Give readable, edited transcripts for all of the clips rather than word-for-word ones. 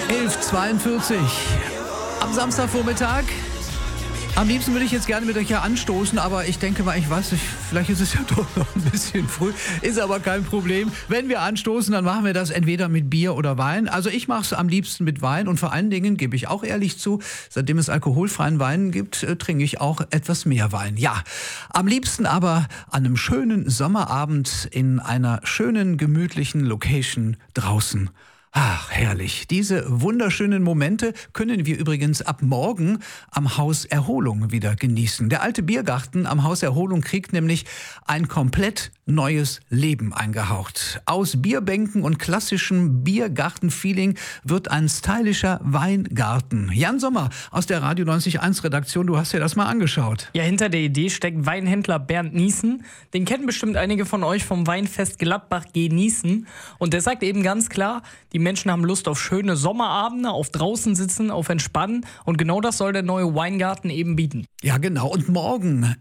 11:42 am Samstagvormittag. Am liebsten würde ich jetzt gerne mit euch hier anstoßen, aber ich denke mal, vielleicht ist es ja doch noch ein bisschen früh, ist aber kein Problem. Wenn wir anstoßen, dann machen wir das entweder mit Bier oder Wein. Also ich mache es am liebsten mit Wein und vor allen Dingen, gebe ich auch ehrlich zu, seitdem es alkoholfreien Wein gibt, trinke ich auch etwas mehr Wein. Ja, am liebsten aber an einem schönen Sommerabend in einer schönen, gemütlichen Location draußen. Ach, herrlich. Diese wunderschönen Momente können wir übrigens ab morgen am Haus Erholung wieder genießen. Der alte Biergarten am Haus Erholung kriegt nämlich ein komplett neues Leben eingehaucht. Aus Bierbänken und klassischem Biergarten-Feeling wird ein stylischer Weingarten. Jan Sommer aus der Radio 90.1 Redaktion, du hast dir das mal angeschaut. Ja, hinter der Idee steckt Weinhändler Bernd Niesen. Den kennen bestimmt einige von euch vom Weinfest Gladbach genießen. Und der sagt eben ganz klar, die Menschen haben Lust auf schöne Sommerabende, auf draußen sitzen, auf Entspannen. Und genau das soll der neue Weingarten eben bieten. Ja, genau. Und morgen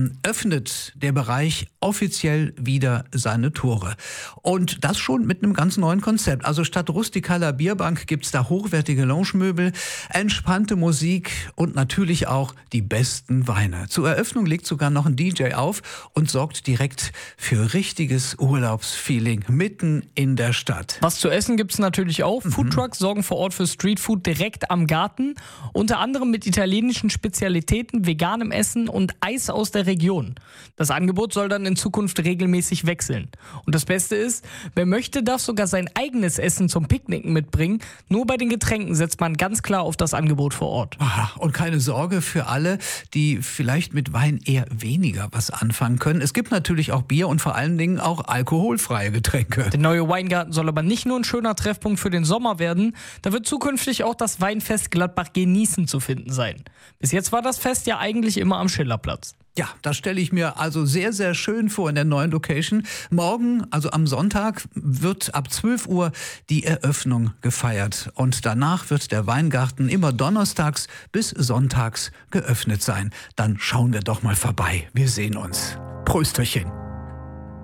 öffnet der Bereich offiziell wieder seine Tore. Und das schon mit einem ganz neuen Konzept. Also statt rustikaler Bierbank gibt's da hochwertige Loungemöbel, entspannte Musik und natürlich auch die besten Weine. Zur Eröffnung legt sogar noch ein DJ auf und sorgt direkt für richtiges Urlaubsfeeling mitten in der Stadt. Was zu essen gibt's natürlich auch. Foodtrucks sorgen vor Ort für Streetfood direkt am Garten. Unter anderem mit italienischen Spezialitäten, veganem Essen und Eis aus der Region. Das Angebot soll dann in Zukunft regelmäßig wechseln. Und das Beste ist, wer möchte, darf sogar sein eigenes Essen zum Picknicken mitbringen. Nur bei den Getränken setzt man ganz klar auf das Angebot vor Ort. Aha, und keine Sorge für alle, die vielleicht mit Wein eher weniger was anfangen können. Es gibt natürlich auch Bier und vor allen Dingen auch alkoholfreie Getränke. Der neue Weingarten soll aber nicht nur ein schöner Treffpunkt für den Sommer werden. Da wird zukünftig auch das Weinfest Gladbach genießen zu finden sein. Bis jetzt war das Fest ja eigentlich immer am Schillerplatz. Ja, das stelle ich mir also sehr, sehr schön vor in der neuen Location. Morgen, also am Sonntag, wird ab 12 Uhr die Eröffnung gefeiert. Und danach wird der Weingarten immer donnerstags bis sonntags geöffnet sein. Dann schauen wir doch mal vorbei. Wir sehen uns. Prösterchen.